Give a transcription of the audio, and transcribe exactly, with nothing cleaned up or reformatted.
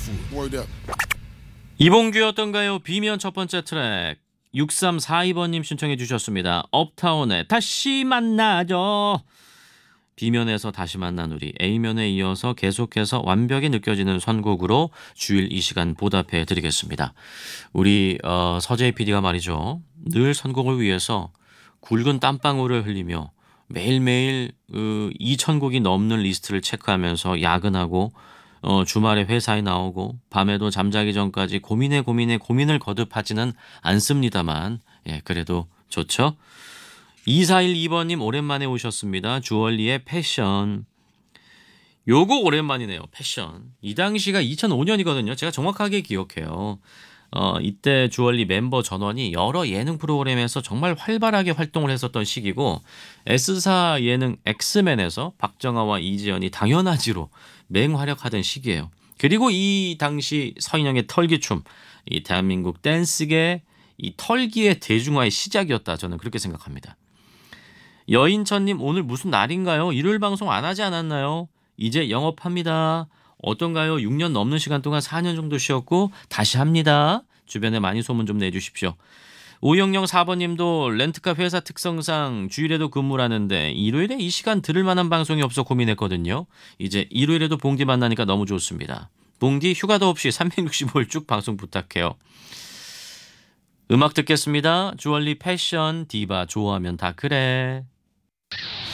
food. Word up. 이봉규였던가요? 비면 첫 번째 트랙 육삼사이 번님 신청해 주셨습니다. 업타운의 다시 만나죠. B면에서 다시 만난 우리, A면에 이어서 계속해서 완벽히 느껴지는 선곡으로 주일 이 시간 보답해 드리겠습니다. 우리 어, 서재희 피디가 말이죠. 늘 선곡을 위해서 굵은 땀방울을 흘리며 매일매일 그 이천 곡이 넘는 리스트를 체크하면서 야근하고 어, 주말에 회사에 나오고 밤에도 잠자기 전까지 고민에 고민에 고민을 거듭하지는 않습니다만, 예, 그래도 좋죠. 이사일이 번님 오랜만에 오셨습니다. 주얼리의 패션. 요거 오랜만이네요. 패션. 이 당시가 이천오 년이거든요. 제가 정확하게 기억해요. 어, 이때 주얼리 멤버 전원이 여러 예능 프로그램에서 정말 활발하게 활동을 했었던 시기고, S사 예능 엑스맨에서 박정아와 이지연이 당연하지로 맹활약하던 시기예요. 그리고 이 당시 서인영의 털기춤, 이 대한민국 댄스계 이 털기의 대중화의 시작이었다. 저는 그렇게 생각합니다. 여인천님, 오늘 무슨 날인가요? 일요일 방송 안 하지 않았나요? 이제 영업합니다. 어떤가요? 육 년 넘는 시간 동안 사 년 정도 쉬었고 다시 합니다. 주변에 많이 소문 좀 내주십시오. 오영영사 번님도 렌트카 회사 특성상 주일에도 근무를 하는데 일요일에 이 시간 들을 만한 방송이 없어 고민했거든요. 이제 일요일에도 봉디 만나니까 너무 좋습니다. 봉디 휴가도 없이 삼백육십오 일 쭉 방송 부탁해요. 음악 듣겠습니다. 주얼리 패션 디바 좋아하면 다 그래.